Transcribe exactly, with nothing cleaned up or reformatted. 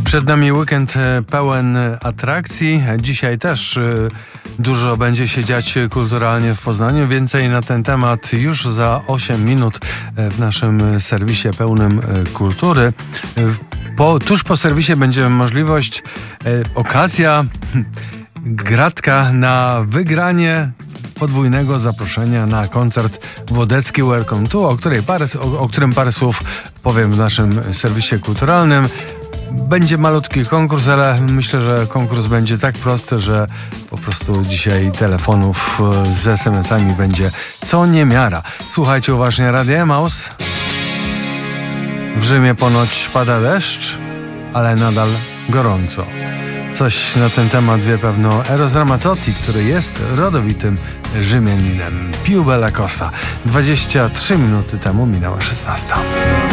Przed nami weekend pełen atrakcji. Dzisiaj też dużo będzie się dziać kulturalnie w Poznaniu. Więcej na ten temat już za osiem minut w naszym serwisie pełnym kultury. Po, tuż po serwisie będzie możliwość, okazja, gratka na wygranie podwójnego zaproszenia na koncert Wodecki Welcome To, o, której parę, o, o którym parę słów powiem w naszym serwisie kulturalnym. Będzie malutki konkurs, ale myślę, że konkurs będzie tak prosty, że po prostu dzisiaj telefonów z es em esami będzie co niemiara. Słuchajcie uważnie Radia Emaus. W Rzymie ponoć pada deszcz, ale nadal gorąco. Coś na ten temat wie pewno Eros Ramazzotti, który jest rodowitym Rzymianinem. Più bella cosa. dwadzieścia trzy minuty temu minęła szesnasta.